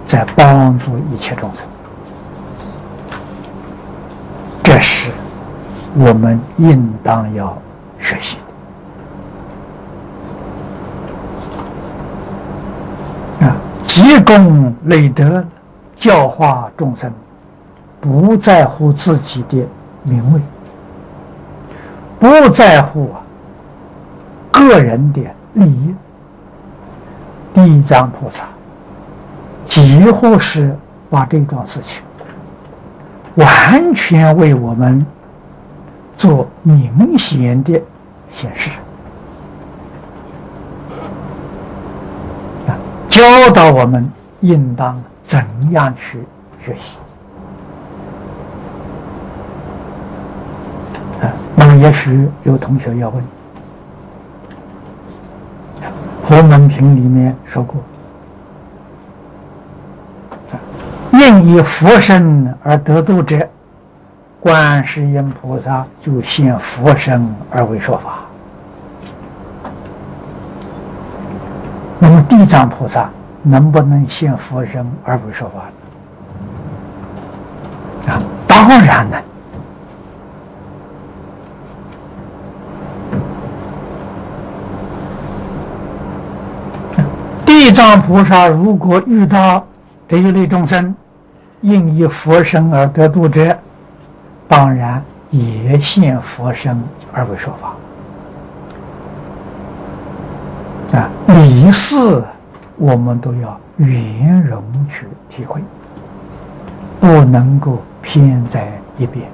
在帮助一切众生。这是我们应当要学习的积功累德，教化众生，不在乎自己的名位，不在乎个人的利益。地藏菩萨几乎是把这桩事情完全为我们做明显的显示，教导我们应当怎样去学习。那么也许有同学要问，佛门品里面说过，应以佛身而得度者，观世音菩萨就现佛身而为说法。那么地藏菩萨能不能现佛身而为说法呢？当然能。地藏菩萨如果遇到这一类众生，应以佛身而得度者，当然也现佛身而为说法。理事我们都要圆融去体会，不能够偏在一边。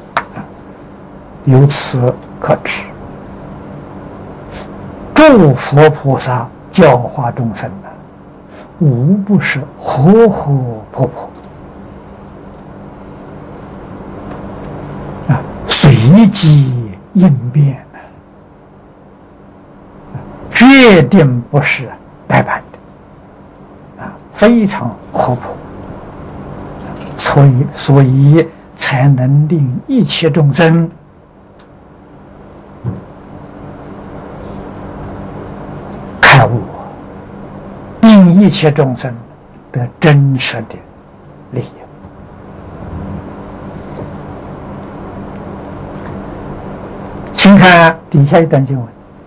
由此可知，诸佛菩萨教化众生无不是活活泼泼随机应变决定不是呆板的非常活泼，所以才能令一切众生开悟，令一切众生得真实的利益。请看底下一段经文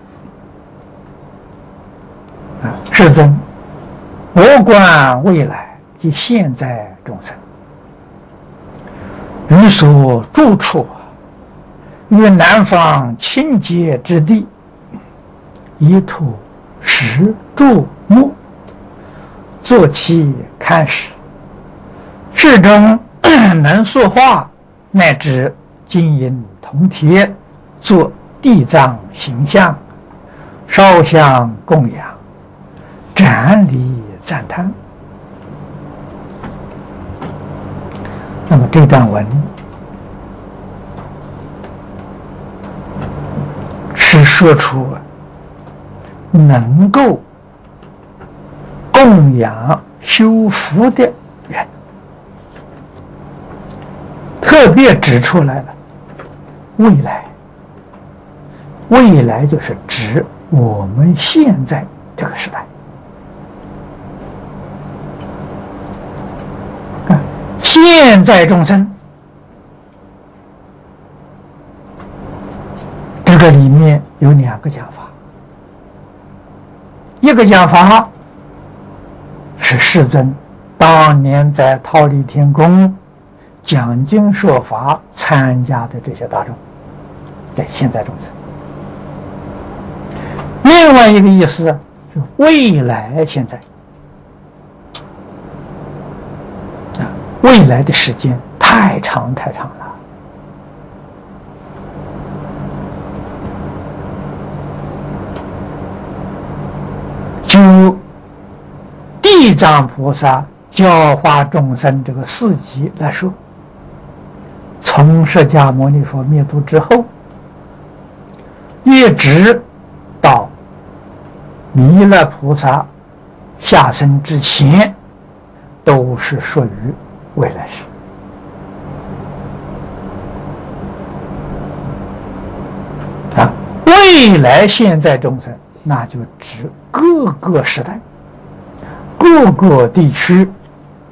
世尊博观未来及现在众生，于所住处于南方清洁之地，以土石柱木作其龛石，世中能塑化，乃至金银铜铁，作地藏形象，烧香供养，瞻礼赞叹。那么这段文是说出能够供养修福的人，特别指出来了未来。未来就是指我们现在这个时代。现在众生，这个里面有两个讲法，一个讲法是世尊当年在忉利天宫讲经说法参加的这些大众，在现在众生。另外一个意思是未来现在，未来的时间太长太长了。就地藏菩萨教化众生这个事迹来说，从释迦牟尼佛灭度之后，一直到弥勒菩萨下生之前，都是属于未来世。未来现在众生，那就指各个时代、各个地区